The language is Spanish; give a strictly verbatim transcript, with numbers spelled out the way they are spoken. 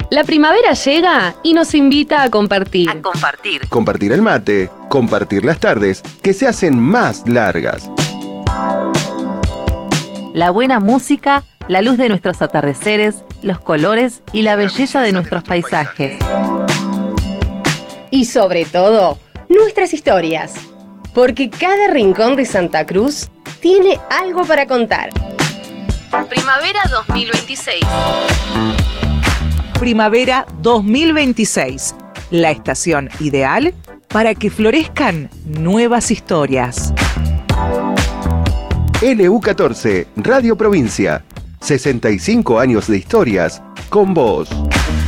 La primavera llega y nos invita a compartir. A compartir. Compartir el mate, compartir las tardes, que se hacen más largas. La buena música, la luz de nuestros atardeceres, los colores y la belleza de nuestros paisajes. Y sobre todo, nuestras historias. Porque cada rincón de Santa Cruz tiene algo para contar. Primavera dos mil veintiséis. Primavera dos mil veintiséis, la estación ideal para que florezcan nuevas historias. L U catorce, Radio Provincia, sesenta y cinco años de historias con vos.